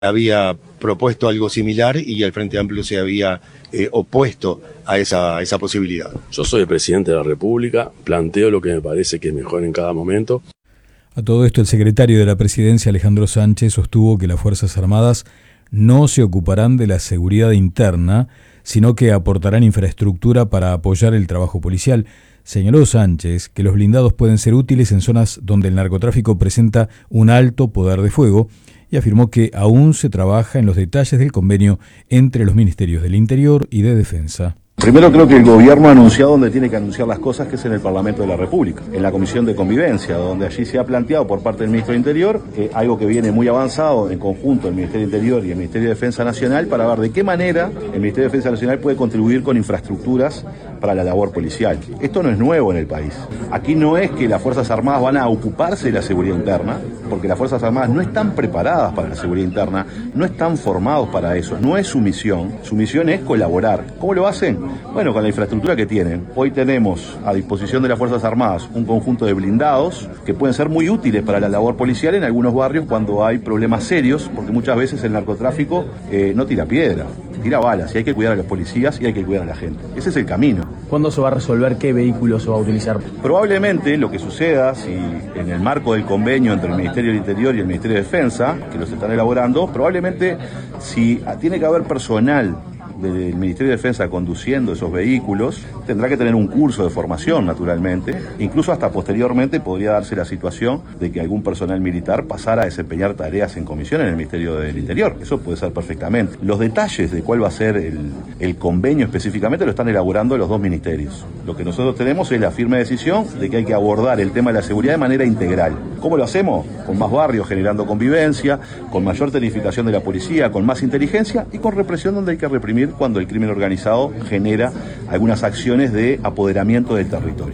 había propuesto algo similar y el Frente Amplio se había opuesto a esa posibilidad. Yo soy el presidente de la República, planteo lo que me parece que es mejor en cada momento. A todo esto, el secretario de la Presidencia, Alejandro Sánchez, sostuvo que las Fuerzas Armadas no se ocuparán de la seguridad interna, sino que aportarán infraestructura para apoyar el trabajo policial. Señaló Sánchez que los blindados pueden ser útiles en zonas donde el narcotráfico presenta un alto poder de fuego y afirmó que aún se trabaja en los detalles del convenio entre los Ministerios del Interior y de Defensa. Primero, creo que el gobierno ha anunciado donde tiene que anunciar las cosas, que es en el Parlamento de la República, en la Comisión de Convivencia, donde allí se ha planteado por parte del Ministro del Interior algo que viene muy avanzado en conjunto el Ministerio del Interior y el Ministerio de Defensa Nacional para ver de qué manera el Ministerio de Defensa Nacional puede contribuir con infraestructuras para la labor policial. Esto no es nuevo en el país. Aquí no es que las Fuerzas Armadas van a ocuparse de la seguridad interna, porque las Fuerzas Armadas no están preparadas para la seguridad interna, no están formados para eso, no es su misión es colaborar. ¿Cómo lo hacen? Bueno, con la infraestructura que tienen. Hoy tenemos a disposición de las Fuerzas Armadas un conjunto de blindados que pueden ser muy útiles para la labor policial en algunos barrios cuando hay problemas serios, porque muchas veces el narcotráfico no tira piedra, tira balas, y hay que cuidar a los policías y hay que cuidar a la gente. Ese es el camino. ¿Cuándo se va a resolver qué vehículos se va a utilizar? Probablemente lo que suceda, si en el marco del convenio entre el Ministerio del Interior y el Ministerio de Defensa, que los están elaborando, probablemente si tiene que haber personal del Ministerio de Defensa conduciendo esos vehículos, tendrá que tener un curso de formación, naturalmente. Incluso hasta posteriormente podría darse la situación de que algún personal militar pasara a desempeñar tareas en comisión en el Ministerio del Interior. Eso puede ser perfectamente. Los detalles de cuál va a ser el convenio específicamente lo están elaborando los dos ministerios. Lo que nosotros tenemos es la firme decisión de que hay que abordar el tema de la seguridad de manera integral. ¿Cómo lo hacemos? Con más barrios, generando convivencia, con mayor tecnificación de la policía, con más inteligencia y con represión donde hay que reprimir cuando el crimen organizado genera algunas acciones de apoderamiento del territorio.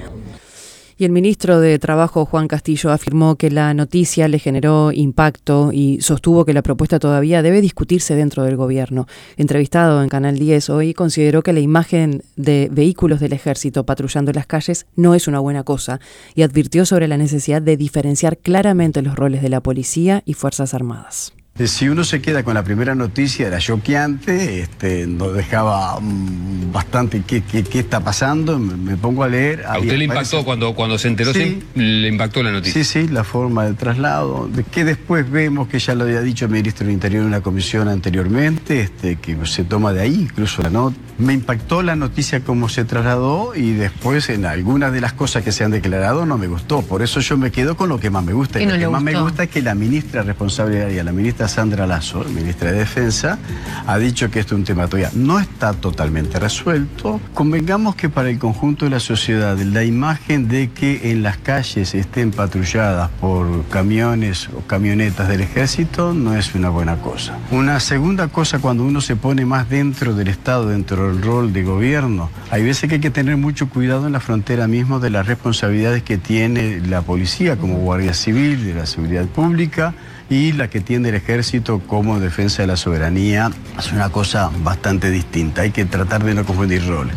Y el ministro de Trabajo, Juan Castillo, afirmó que la noticia le generó impacto y sostuvo que la propuesta todavía debe discutirse dentro del gobierno. Entrevistado en Canal 10 hoy, consideró que la imagen de vehículos del ejército patrullando las calles no es una buena cosa y advirtió sobre la necesidad de diferenciar claramente los roles de la policía y Fuerzas Armadas. Si uno se queda con la primera noticia, era choqueante, nos dejaba bastante qué está pasando, me pongo a leer. ¿A usted le impactó cuando se enteró? Sí, le impactó la noticia? Sí, la forma del traslado, de que después vemos que ya lo había dicho el ministro del Interior en una comisión anteriormente, que se toma de ahí, incluso la nota. Me impactó la noticia cómo se trasladó y después en algunas de las cosas que se han declarado no me gustó. Por eso yo me quedo con lo que más me gusta. Y lo que más me gusta es que la ministra responsable de área, la ministra Sandra Lasso, ministra de Defensa, ha dicho que esto es un tema todavía no está totalmente resuelto. Convengamos que para el conjunto de la sociedad, la imagen de que en las calles estén patrulladas por camiones o camionetas del ejército no es una buena cosa. Una segunda cosa, cuando uno se pone más dentro del Estado, dentro del rol de gobierno, hay veces que hay que tener mucho cuidado en la frontera mismo de las responsabilidades que tiene la policía como guardia civil, de la seguridad pública, y la que tiene el ejército como defensa de la soberanía. Es una cosa bastante distinta, hay que tratar de no confundir roles.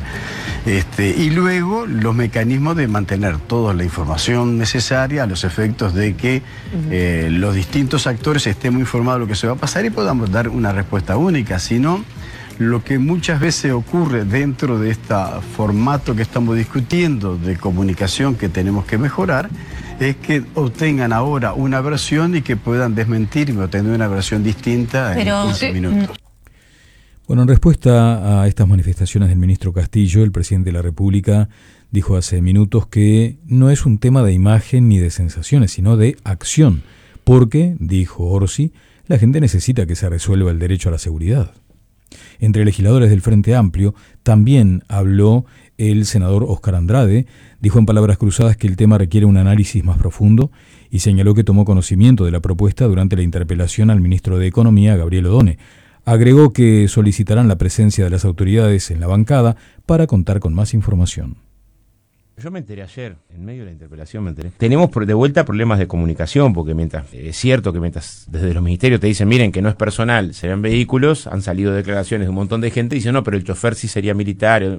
Y luego los mecanismos de mantener toda la información necesaria a los efectos de que los distintos actores estén muy informados de lo que se va a pasar y podamos dar una respuesta única. Si no, lo que muchas veces ocurre dentro de este formato que estamos discutiendo de comunicación que tenemos que mejorar, es que obtengan ahora una versión y que puedan desmentirme o tener una versión distinta en 15 minutos. Bueno, en respuesta a estas manifestaciones del ministro Castillo, el presidente de la República dijo hace minutos que no es un tema de imagen ni de sensaciones, sino de acción, porque, dijo Orsi, la gente necesita que se resuelva el derecho a la seguridad. Entre legisladores del Frente Amplio también habló el senador Óscar Andrade, dijo en palabras cruzadas que el tema requiere un análisis más profundo y señaló que tomó conocimiento de la propuesta durante la interpelación al ministro de Economía, Gabriel Odone. Agregó que solicitarán la presencia de las autoridades en la bancada para contar con más información. Yo me enteré ayer, en medio de la interpelación me enteré. Tenemos de vuelta problemas de comunicación, porque es cierto que mientras desde los ministerios te dicen, miren que no es personal, se ven vehículos, han salido declaraciones de un montón de gente y dicen, no, pero el chofer sí sería militar, que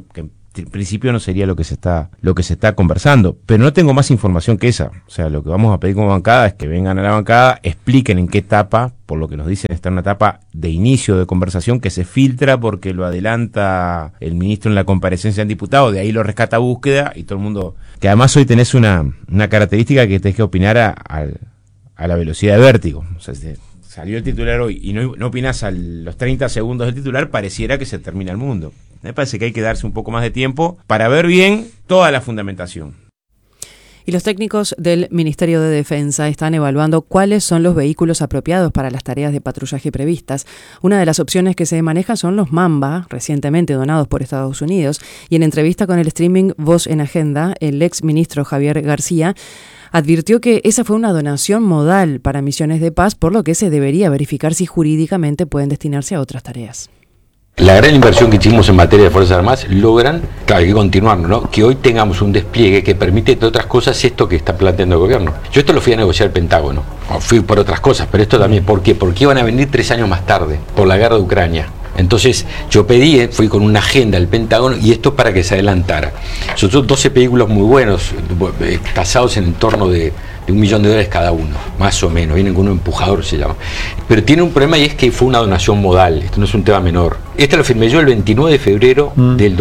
en principio no sería lo que se está conversando, pero no tengo más información que esa. O sea, lo que vamos a pedir como bancada es que vengan a la bancada, expliquen en qué etapa, por lo que nos dicen, está en una etapa de inicio de conversación que se filtra porque lo adelanta el ministro en la comparecencia en diputado, de ahí lo rescata Búsqueda y todo el mundo, que además hoy tenés una característica que tenés que opinar a la velocidad de vértigo. O sea, salió el titular hoy y no opinás a los 30 segundos del titular, pareciera que se termina el mundo. Me parece que hay que darse un poco más de tiempo para ver bien toda la fundamentación. Y los técnicos del Ministerio de Defensa están evaluando cuáles son los vehículos apropiados para las tareas de patrullaje previstas. Una de las opciones que se manejan son los Mamba, recientemente donados por Estados Unidos. Y en entrevista con el streaming Voz en Agenda, el ex ministro Javier García advirtió que esa fue una donación modal para misiones de paz, por lo que se debería verificar si jurídicamente pueden destinarse a otras tareas. La gran inversión que hicimos en materia de Fuerzas Armadas logran, claro, hay que continuarlo, ¿no? Que hoy tengamos un despliegue que permite, entre otras cosas, esto que está planteando el gobierno. Yo esto lo fui a negociar el Pentágono, fui por otras cosas, pero esto también, ¿por qué? Porque iban a venir 3 años más tarde, por la guerra de Ucrania. Entonces yo fui con una agenda al Pentágono y esto para que se adelantara. Son 12 vehículos muy buenos, tasados en torno de $1 millón cada uno, más o menos, vienen con un empujador, se llama. Pero tiene un problema y es que fue una donación modal, esto no es un tema menor. Este lo firmé yo el 29 de febrero del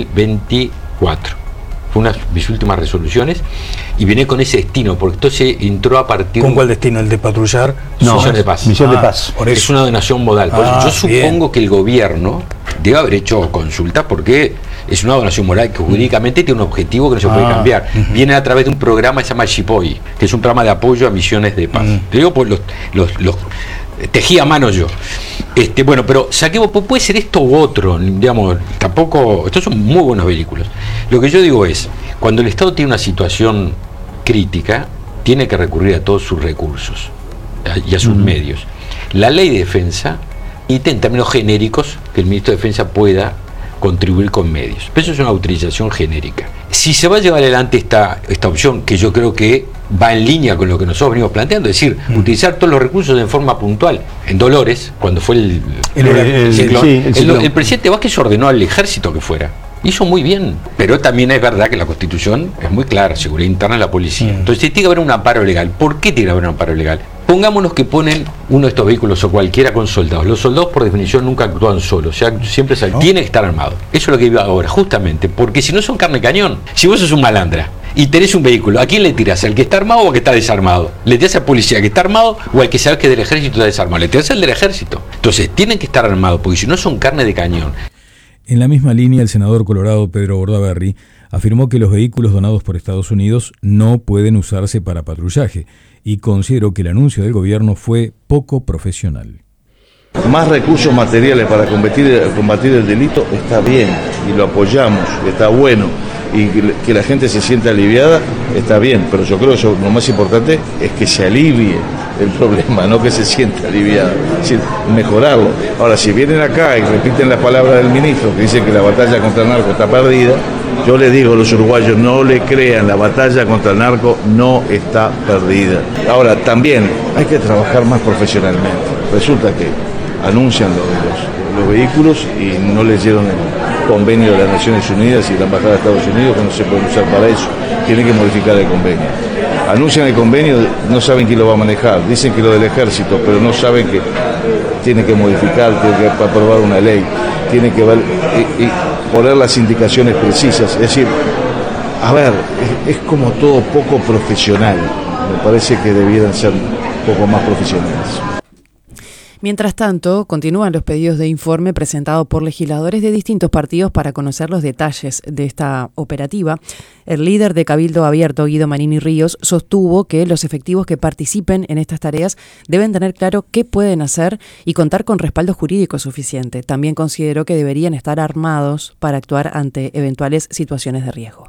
2024. Fue una de mis últimas resoluciones y viene con ese destino, porque entonces entró a partir... ¿Con cuál destino? ¿El de patrullar? No, Misión de Paz. Misión de Paz. Por eso. Es una donación modal. Yo supongo que el gobierno debe haber hecho consultas porque es una donación moral que jurídicamente tiene un objetivo que no se puede cambiar. Viene a través de un programa que se llama Chipoy, que es un programa de apoyo a misiones de paz. Te digo, pues los tejí a mano yo. Bueno, pero saquemos, puede ser esto u otro, digamos, tampoco, estos son muy buenos vehículos. Lo que yo digo es, cuando el Estado tiene una situación crítica, tiene que recurrir a todos sus recursos y a sus medios. La ley de defensa necesita, en términos genéricos, que el ministro de Defensa pueda contribuir con medios. Pero eso es una utilización genérica. Si se va a llevar adelante esta opción, que yo creo que va en línea con lo que nosotros venimos planteando, es decir, utilizar todos los recursos de forma puntual. En Dolores, cuando fue el ciclón, el presidente Vázquez ordenó al ejército que fuera. Hizo muy bien, pero también es verdad que la Constitución es muy clara, seguridad interna de la policía. Entonces tiene que haber un amparo legal. ¿Por qué tiene que haber un amparo legal? Pongámonos que ponen uno de estos vehículos o cualquiera con soldados. Los soldados por definición nunca actúan solos, o sea, siempre tiene que estar armado. Eso es lo que vivo ahora, justamente, porque si no son carne de cañón. Si vos sos un malandra y tenés un vehículo, ¿a quién le tirás? ¿Al que está armado o al que está desarmado? ¿Le tirás al policía que está armado o al que sabes que del ejército está desarmado? Le tirás al del ejército. Entonces tienen que estar armados, porque si no son carne de cañón. En la misma línea, el senador colorado Pedro Bordaberry afirmó que los vehículos donados por Estados Unidos no pueden usarse para patrullaje y consideró que el anuncio del gobierno fue poco profesional. Más recursos materiales para combatir el delito está bien y lo apoyamos, está bueno, y que la gente se sienta aliviada está bien, pero yo creo que lo más importante es que se alivie el problema, no que se sienta aliviada, es decir, mejorarlo. Ahora, si vienen acá y repiten las palabras del ministro que dice que la batalla contra el narco está perdida, yo les digo a los uruguayos, no le crean, la batalla contra el narco no está perdida. Ahora, también hay que trabajar más profesionalmente. Resulta que anuncian los vehículos y no leyeron el convenio de las Naciones Unidas y la Embajada de Estados Unidos, que no se puede usar para eso. Tienen que modificar el convenio. Anuncian el convenio, no saben quién lo va a manejar. Dicen que lo del ejército, pero no saben que tiene que modificar, tiene que aprobar una ley, tiene que ver y poner las indicaciones precisas. Es decir, a ver, es como todo poco profesional. Me parece que debieran ser un poco más profesionales. Mientras tanto, continúan los pedidos de informe presentados por legisladores de distintos partidos para conocer los detalles de esta operativa. El líder de Cabildo Abierto, Guido Manini Ríos, sostuvo que los efectivos que participen en estas tareas deben tener claro qué pueden hacer y contar con respaldo jurídico suficiente. También consideró que deberían estar armados para actuar ante eventuales situaciones de riesgo.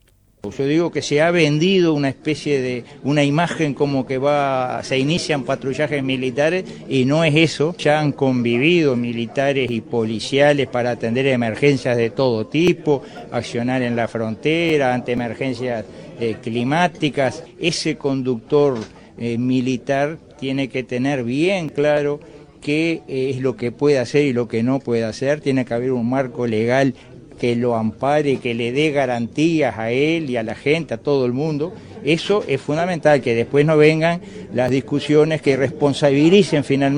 Yo digo que se ha vendido una especie de una imagen como que se inician patrullajes militares y no es eso. Ya han convivido militares y policiales para atender emergencias de todo tipo, accionar en la frontera ante emergencias climáticas. Ese conductor militar tiene que tener bien claro qué es lo que puede hacer y lo que no puede hacer. Tiene que haber un marco legal que lo ampare, que le dé garantías a él y a la gente, a todo el mundo. Eso es fundamental, que después no vengan las discusiones que responsabilicen finalmente